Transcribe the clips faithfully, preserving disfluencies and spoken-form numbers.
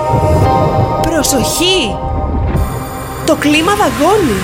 Προσοχή! Το κλίμα δαγκώνει!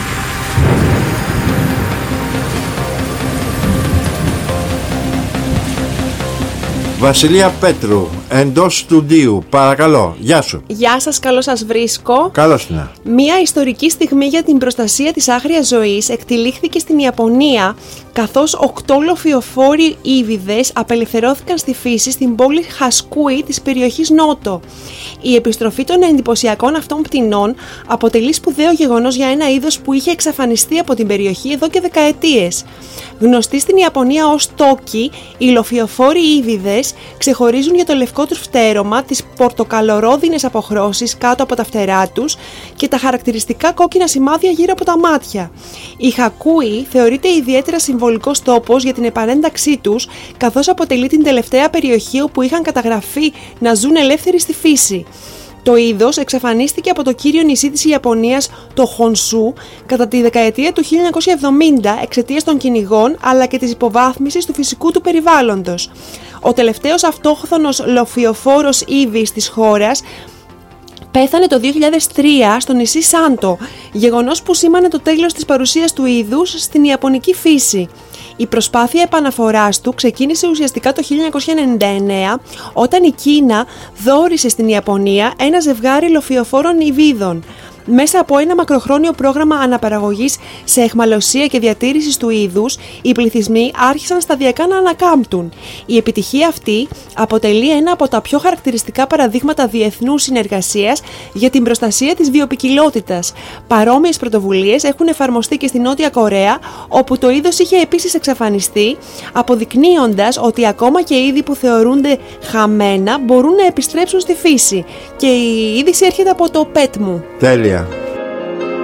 Βασιλεία Πέτρου, εντός στουντίου, παρακαλώ, γεια σου. Γεια σας, καλώς σας βρίσκω. Καλώς να. Μία ιστορική στιγμή για την προστασία της άγριας ζωής εκτυλίχθηκε στην Ιαπωνία, καθώς οκτώ λοφιοφόροι ύβιδες απελευθερώθηκαν στη φύση στην πόλη Χασκούι της περιοχής Νότο. Η επιστροφή των εντυπωσιακών αυτών πτηνών αποτελεί σπουδαίο γεγονός για ένα είδος που είχε εξαφανιστεί από την περιοχή εδώ και δεκαετίες. Γνωστοί στην Ιαπωνία ως τόκι, οι λοφιοφόροι ύβιδες ξεχωρίζουν για το λευκό τους φτέρωμα, τις πορτοκαλορόδινες αποχρώσεις κάτω από τα φτερά τους και τα χαρακτηριστικά κόκκινα σημάδια γύρω από τα μάτια. Η Χακούι θεωρείται ιδιαίτερα συμβολικός τόπος για την επανένταξή τους, καθώς αποτελεί την τελευταία περιοχή όπου είχαν καταγραφεί να ζουν ελεύθεροι στη φύση. Το είδος εξαφανίστηκε από το κύριο νησί της Ιαπωνίας, το Χονσού, κατά τη δεκαετία του χίλια εννιακόσια εβδομήντα εξαιτίας των κυνηγών αλλά και της υποβάθμισης του φυσικού του περιβάλλοντος. Ο τελευταίος αυτόχθονος λοφιοφόρος ύβης της χώρας πέθανε το δύο χιλιάδες τρία στο νησί Σάντο, γεγονός που σήμανε το τέλος της παρουσίας του είδους στην ιαπωνική φύση. Η προσπάθεια επαναφοράς του ξεκίνησε ουσιαστικά το χίλια εννιακόσια ενενήντα εννέα, όταν η Κίνα δώρισε στην Ιαπωνία ένα ζευγάρι λοφιοφόρων υβίδων. Μέσα από ένα μακροχρόνιο πρόγραμμα αναπαραγωγής σε αιχμαλωσία και διατήρησης του είδους, οι πληθυσμοί άρχισαν σταδιακά να ανακάμπτουν. Η επιτυχία αυτή αποτελεί ένα από τα πιο χαρακτηριστικά παραδείγματα διεθνούς συνεργασίας για την προστασία της βιοποικιλότητας. Παρόμοιες πρωτοβουλίες έχουν εφαρμοστεί και στη Νότια Κορέα, όπου το είδος είχε επίσης εξαφανιστεί, αποδεικνύοντας ότι ακόμα και είδη που θεωρούνται χαμένα μπορούν να επιστρέψουν στη φύση. Και η είδηση έρχεται από το πέτ μου. Τέλεια.